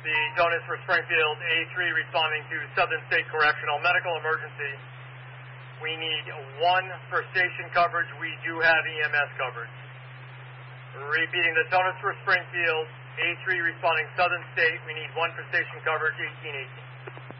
The tone is for Springfield A3 responding to Southern State Correctional Medical Emergency. We need 1 for station coverage. We do have EMS coverage. Repeating, the tone is for Springfield A3 responding Southern State. We need 1 for station coverage, 1818.